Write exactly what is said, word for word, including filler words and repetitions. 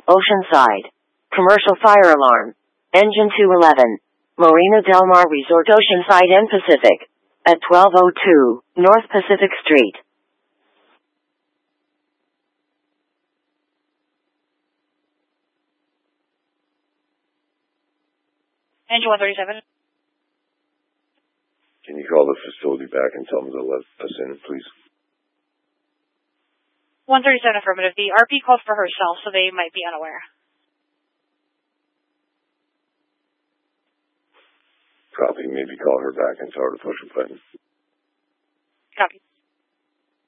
Oceanside. Commercial fire alarm. Engine two eleven. Marina Del Mar Resort, Oceanside and Pacific. At twelve oh two North Pacific Street. Engine one thirty-seven. Can you call the facility back and tell them to let us in, please? one thirty-seven affirmative. The R P called for herself, so they might be unaware. Copy. Maybe call her back and tell her to push a button. Copy.